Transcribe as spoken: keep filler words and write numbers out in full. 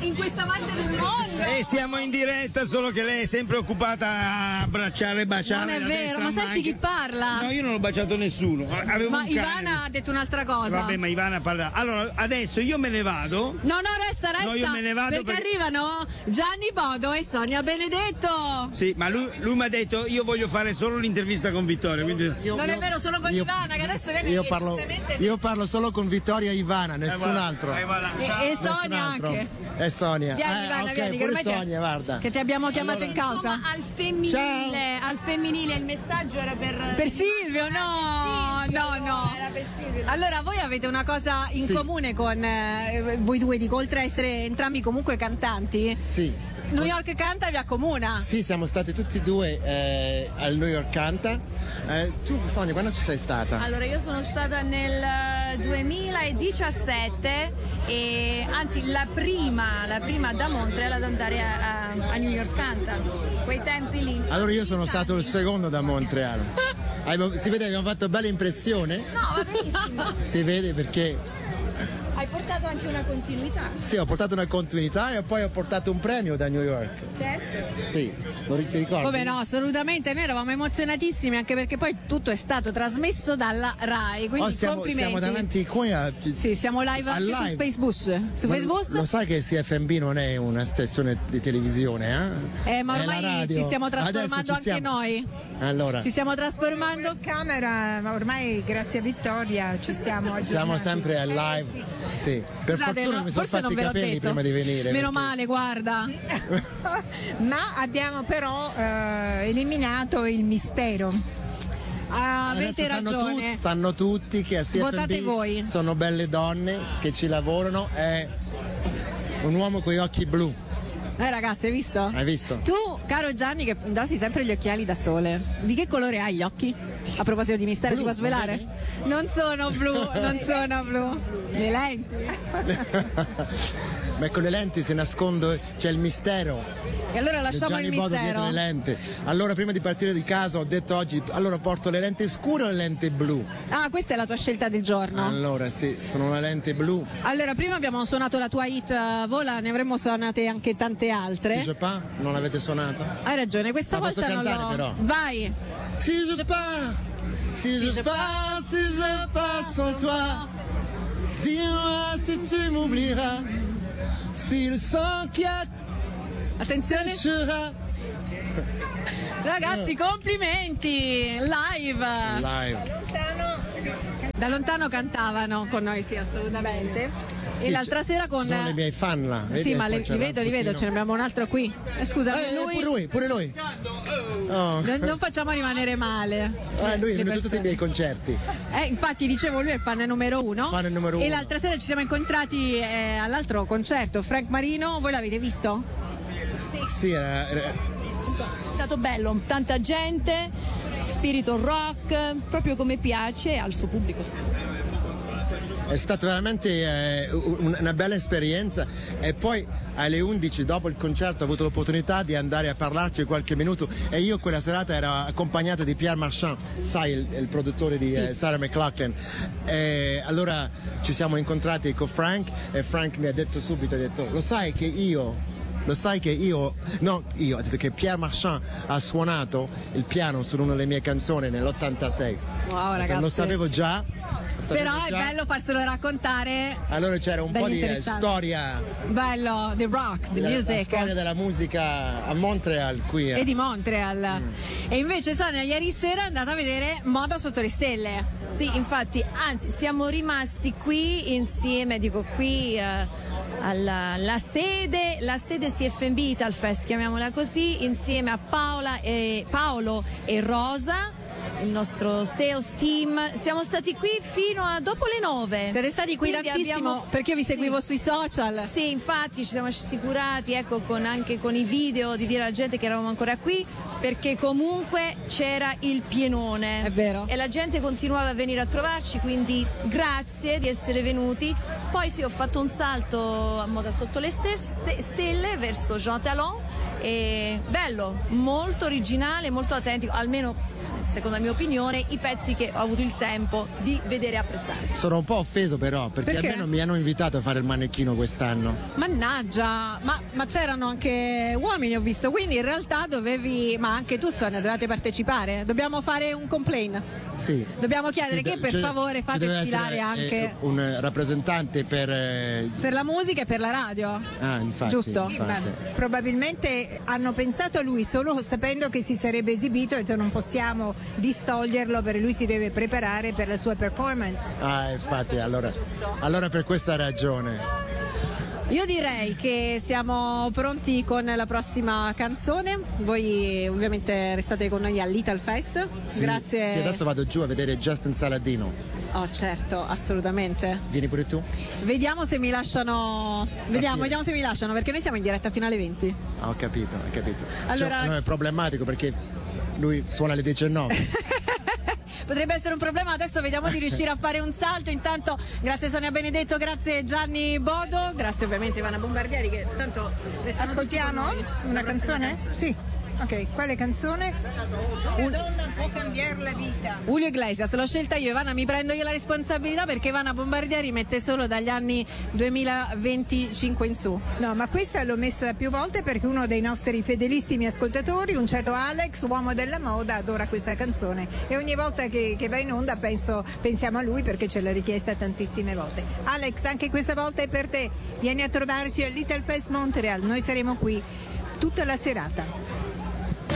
in questa parte del mondo. E siamo in diretta, solo che lei è sempre occupata a abbracciare e baciare. Non è vero, ma senti chi parla? No, io non ho baciato nessuno. Avevo ma un Ivana cane. ha detto un'altra cosa. Vabbè, ma Ivana parla. Allora, adesso io me ne vado. No, no, resta, resta. No, io me ne vado perché, perché arrivano Gianni Bodo e Sonia Benedetto. Sì, ma lui, lui mi ha detto io voglio fare solo l'intervista con Vittoria. Quindi... Io, non io, è vero, solo con io, Ivana, che adesso viene io parlo, io parlo solo con Vittoria e Ivana, nessun eh, altro. Eh, voilà. E, e Sonia anche. E Sonia. Vieni, eh, Ivana, okay, vieni, che ormai Sonia, guarda. Che ti abbiamo chiamato allora, in causa. Insomma, al femminile, al femminile il messaggio era per Per Silvio, no, Silvio, no, no. Era per Silvio. Allora, voi avete una cosa in sì. comune con eh, voi due, dico, oltre a essere entrambi comunque cantanti. Sì. New York Canta vi accomuna. Sì, siamo stati tutti e due eh, al New York Canta. Eh, tu, Sonia, quando ci sei stata? Allora, io sono stata nel duemiladiciassette e anzi la prima, la prima da Montreal ad andare a, a, a New York Canta, quei tempi lì. Allora io sono stato il secondo da Montreal. Si vede che abbiamo fatto bella impressione? No, va benissimo. Si vede perché... Hai portato anche una continuità. Sì, ho portato una continuità e poi ho portato un premio da New York. Certo. Sì, lo ti ricordi? Come no, assolutamente, noi eravamo emozionatissimi anche perché poi tutto è stato trasmesso dalla Rai, quindi oh, siamo, complimenti. siamo davanti qui a... Sì, siamo live anche live. su Facebook. Su Ma Facebook? Lo sai che C F M B non è una stazione di televisione, eh? Eh, ma È ormai la radio. ci stiamo Adesso trasformando ci anche stiamo. noi. Allora, Ci stiamo trasformando. In camera, ma ormai grazie a Vittoria ci siamo aggiornati. siamo sempre al live. Eh, sì. Sì. Per Scusate, fortuna no, mi sono forse fatti non i ve l'ho capelli detto. prima di venire. Meno perché- male, guarda. Ma abbiamo però eh, eliminato il mistero. Ah, avete Adesso sanno, ragione. tutti, sanno tutti che a C F M B Votate voi. sono belle donne che ci lavorano. È un uomo con gli occhi blu. Eh ragazzi, hai visto? Hai visto? Tu, caro Gianni, che indossi sempre gli occhiali da sole, di che colore hai gli occhi? A proposito di mistero, Blu, si può svelare? vedi? Non sono blu, non sono blu. Le lenti. Ma con le lenti si nasconde, c'è il mistero. E allora lasciamo Gianni il Bodo dietro mistero. le lenti. Allora prima di partire di casa ho detto oggi, allora porto le lenti scure o le lenti blu? Ah, questa è la tua scelta del giorno. Allora sì, sono una lente blu. Allora, prima abbiamo suonato la tua hit uh, Vola, ne avremmo suonate anche tante altre. Si je pas? Non l'avete suonata? Hai ragione, questa Ma posso volta non cantare, l'ho. però? Vai. Si je pas, si je pas, si je pas sans toi, dis-moi si tu m'oublieras, si il sang qui Attenzione. attachera. Ragazzi, complimenti! Live! Live. Da lontano cantavano con noi, sì, assolutamente. Sì, e l'altra c- sera con. ci sono i miei fan là. Vedi? Sì, ma Poi le- c'è li vedo, li vedo, l'altro ce ne abbiamo un altro qui. Eh, scusa, Eh, lui. pure lui, pure lui. Oh. Non, non facciamo rimanere male. Eh, lui è le venuto a tutti persone. i miei concerti. Eh, infatti, dicevo, lui è fan numero uno. Fan numero E uno. l'altra sera ci siamo incontrati eh, all'altro concerto. Frank Marino, voi l'avete visto? Sì, era, era- È stato bello, tanta gente, spirito rock, proprio come piace al suo pubblico. è stata veramente eh, un- una bella esperienza. E poi alle undici dopo il concerto ho avuto l'opportunità di andare a parlarci qualche minuto, e io quella serata ero accompagnato di Pierre Marchand, sai, il, il produttore di eh, Sarah McLachlan. E allora ci siamo incontrati con Frank, e Frank mi ha detto subito, ha detto, lo sai che io Lo sai che io, no, io ho detto che Pierre Marchand ha suonato il piano su una delle mie canzoni nell'ottantasei. Wow, Detto, ragazzi. Lo sapevo già. lo sapevo Però è già. bello farselo raccontare. Allora c'era un dagli po' di eh, interessanti. storia, Bello, the rock, the la, la music. storia della musica a Montreal qui. eh. E di Montreal. Mm. E invece Sonia ieri sera è andata a vedere Moda sotto le stelle. Sì, infatti, anzi, siamo rimasti qui insieme, dico qui eh, alla, alla sede, la sede C F M B Italfest, chiamiamola così, insieme a Paola e, Paolo e Rosa, il nostro sales team. Siamo stati qui fino a dopo le nove. Siete stati qui Quindi tantissimo abbiamo- perché io vi seguivo Sì. sui social. Sì, infatti ci siamo assicurati, ecco, con, anche con i video, di dire alla gente che eravamo ancora qui, perché comunque c'era il pienone. È vero. E la gente continuava a venire a trovarci, quindi grazie di essere venuti. Poi sì, ho fatto un salto a Moda sotto le ste- ste- stelle verso Jean Talon, e bello, molto originale, molto autentico, almeno secondo la mia opinione, i pezzi che ho avuto il tempo di vedere e apprezzare. Sono un po' offeso però, perché, Perché? a me non mi hanno invitato a fare il manecchino quest'anno. Mannaggia, ma, ma c'erano anche uomini, ho visto, quindi in realtà dovevi, ma anche tu Sonia dovevate partecipare, dobbiamo fare un complaint. Sì. Dobbiamo chiedere Sì, che per ci- favore ci fate deve sfilare essere, anche eh, un rappresentante per... eh, per la musica e per la radio. Ah, infatti. Giusto? Sì, ma infatti. probabilmente hanno pensato a lui solo sapendo che si sarebbe esibito e detto non possiamo distoglierlo perché lui si deve preparare per la sua performance. Ah, infatti, allora, allora per questa ragione. Io direi che siamo pronti con la prossima canzone. Voi ovviamente restate con noi all'Ital Fest. Sì, Grazie. Sì, adesso vado giù a vedere Justin Saladino. Oh certo, assolutamente. Vieni pure tu? Vediamo se mi lasciano. Vediamo, vediamo se mi lasciano, perché noi siamo in diretta fino alle venti. Ah, ho capito, ho capito. Allora- Cioè, no, è problematico perché lui suona alle diciannove. Potrebbe essere un problema, adesso vediamo di riuscire a fare un salto. Intanto grazie Sonia Benedetto, grazie Gianni Bodo, grazie ovviamente Ivana Bombardieri che tanto restano tutti Ascoltiamo con noi. una canzone? Sì. Ok, quale canzone? Una donna può cambiare la vita. Julio Iglesias, l'ho scelta io, Ivana, mi prendo io la responsabilità perché Ivana Bombardieri mette solo dagli anni duemilaventicinque in su. No, ma questa l'ho messa più volte perché uno dei nostri fedelissimi ascoltatori, un certo Alex, uomo della moda, adora questa canzone e ogni volta che, che va in onda penso, pensiamo a lui perché ce l'ha richiesta tantissime volte. Alex, anche questa volta è per te. Vieni a trovarci all'Ital Fest Montreal, noi saremo qui tutta la serata.